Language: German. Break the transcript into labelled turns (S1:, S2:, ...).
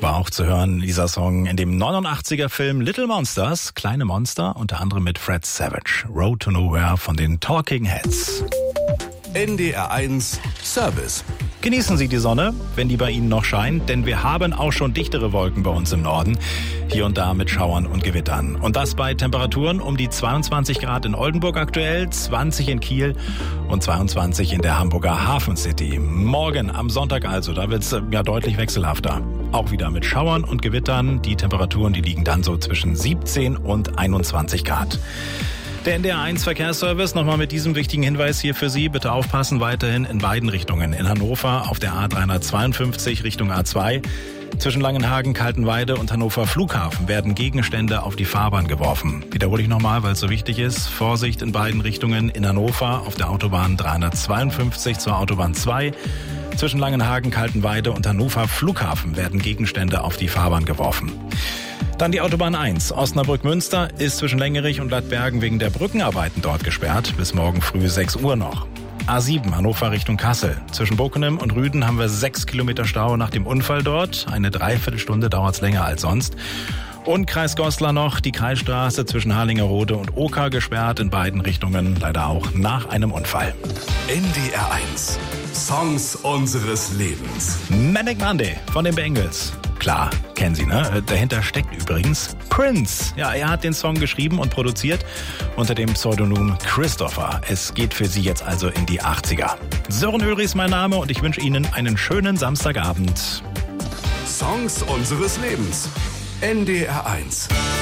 S1: War auch zu hören, dieser Song in dem 89er-Film Little Monsters, Kleine Monster, unter anderem mit Fred Savage. Road to Nowhere von den Talking Heads.
S2: NDR 1 Service.
S1: Genießen Sie die Sonne, wenn die bei Ihnen noch scheint, denn wir haben auch schon dichtere Wolken bei uns im Norden. Hier und da mit Schauern und Gewittern. Und das bei Temperaturen um die 22 Grad in Oldenburg aktuell, 20 in Kiel und 22 in der Hamburger Hafen City. Morgen am Sonntag also, da wird's ja deutlich wechselhafter. Auch wieder mit Schauern und Gewittern. Die Temperaturen, die liegen dann so zwischen 17 und 21 Grad. Der NDR 1 Verkehrsservice, nochmal mit diesem wichtigen Hinweis hier für Sie. Bitte aufpassen, weiterhin in beiden Richtungen. In Hannover auf der A352 Richtung A2. Zwischen Langenhagen, Kaltenweide und Hannover Flughafen werden Gegenstände auf die Fahrbahn geworfen. Wiederhole ich nochmal, weil es so wichtig ist. Vorsicht in beiden Richtungen. In Hannover auf der Autobahn 352 zur Autobahn 2. Zwischen Langenhagen, Kaltenweide und Hannover Flughafen werden Gegenstände auf die Fahrbahn geworfen. Dann die Autobahn 1, Osnabrück-Münster, ist zwischen Längerich und Lattbergen wegen der Brückenarbeiten dort gesperrt. Bis morgen früh 6 Uhr noch. A7, Hannover Richtung Kassel. Zwischen Bockenem und Rüden haben wir 6 Kilometer Stau nach dem Unfall dort. Eine Dreiviertelstunde dauert es länger als sonst. Und Kreis Goslar noch, die Kreisstraße zwischen Harlingerode und Oka gesperrt in beiden Richtungen, leider auch nach einem Unfall.
S2: NDR 1 Songs unseres Lebens.
S1: Manic Monday von den Bengals. Klar, kennen Sie, ne? Dahinter steckt übrigens Prince. Ja, er hat den Song geschrieben und produziert unter dem Pseudonym Christopher. Es geht für Sie jetzt also in die 80er. Sören Ulrich ist mein Name und ich wünsche Ihnen einen schönen Samstagabend.
S2: Songs unseres Lebens. NDR 1.